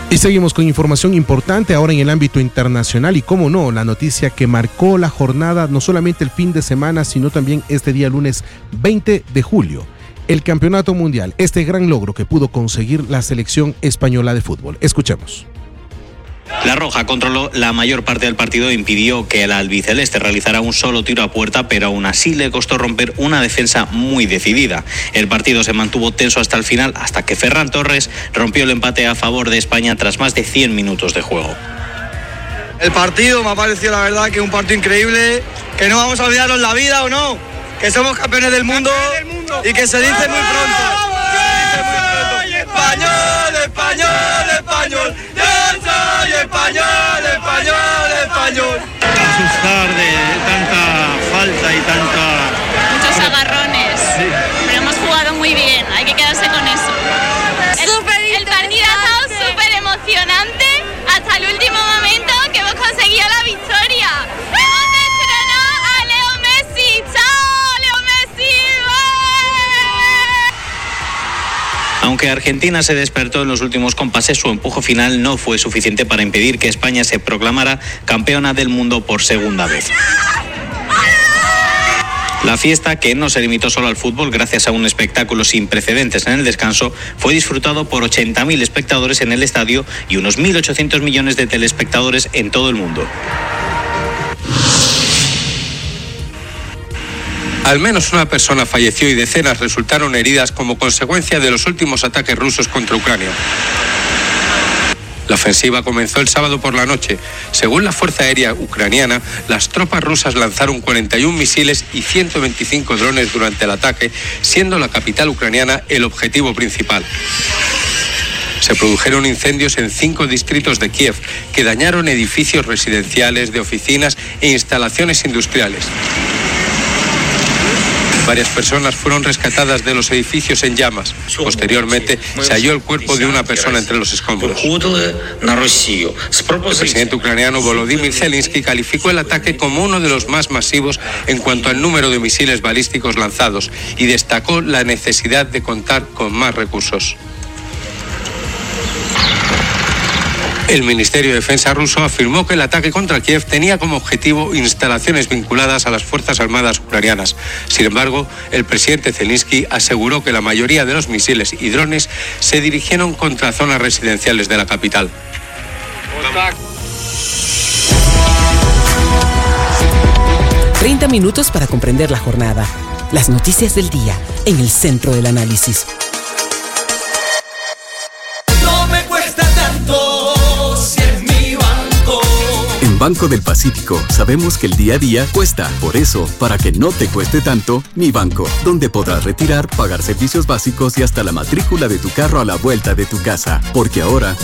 Y seguimos con información importante ahora en el ámbito internacional y, cómo no, la noticia que marcó la jornada, no solamente el fin de semana, sino también este día lunes 20 de julio. El campeonato mundial, este gran logro que pudo conseguir la selección española de fútbol. Escuchemos. La Roja controló la mayor parte del partido e impidió que el albiceleste realizara un solo tiro a puerta, pero aún así le costó romper una defensa muy decidida. El partido se mantuvo tenso hasta el final, hasta que Ferran Torres rompió el empate a favor de España tras más de 100 minutos de juego. El partido me ha parecido, la verdad, que es un partido increíble, que no vamos a olvidarnos la vida, ¿o no? Que somos campeones del mundo y que se dice muy pronto. Español, español, español, yo soy español, español, español. Asustar de tanta falta y tanta... Muchos agarrones, sí. Pero hemos jugado muy bien, hay que quedarse con eso. El partido ha estado súper emocionante hasta el último momento que hemos conseguido la victoria. Hemos destronado a Leo Messi. ¡Chao, Leo Messi! Aunque Argentina se despertó en los últimos compases, su empuje final no fue suficiente para impedir que España se proclamara campeona del mundo por segunda vez. La fiesta, que no se limitó solo al fútbol, gracias a un espectáculo sin precedentes en el descanso, fue disfrutado por 80.000 espectadores en el estadio y unos 1.800 millones de telespectadores en todo el mundo. Al menos una persona falleció y decenas resultaron heridas como consecuencia de los últimos ataques rusos contra Ucrania. La ofensiva comenzó el sábado por la noche. Según la Fuerza Aérea Ucraniana, las tropas rusas lanzaron 41 misiles y 125 drones durante el ataque, siendo la capital ucraniana el objetivo principal. Se produjeron incendios en 5 distritos de Kiev que dañaron edificios residenciales, de oficinas e instalaciones industriales. Varias personas fueron rescatadas de los edificios en llamas. Posteriormente, se halló el cuerpo de una persona entre los escombros. El presidente ucraniano Volodymyr Zelensky calificó el ataque como uno de los más masivos en cuanto al número de misiles balísticos lanzados y destacó la necesidad de contar con más recursos. El Ministerio de Defensa ruso afirmó que el ataque contra Kiev tenía como objetivo instalaciones vinculadas a las Fuerzas Armadas ucranianas. Sin embargo, el presidente Zelensky aseguró que la mayoría de los misiles y drones se dirigieron contra zonas residenciales de la capital. 30 minutos para comprender la jornada. Las noticias del día en el centro del análisis. No me cuesta tanto. En Banco del Pacífico sabemos que el día a día cuesta. Por eso, para que no te cueste tanto, Mi Banco, donde podrás retirar, pagar servicios básicos y hasta la matrícula de tu carro a la vuelta de tu casa. Porque ahora,